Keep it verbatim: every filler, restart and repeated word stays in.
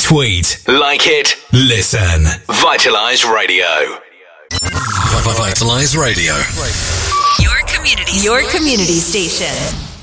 Tweet, like it, listen. Vitalize Radio. Vitalize Radio. Your community, your community station.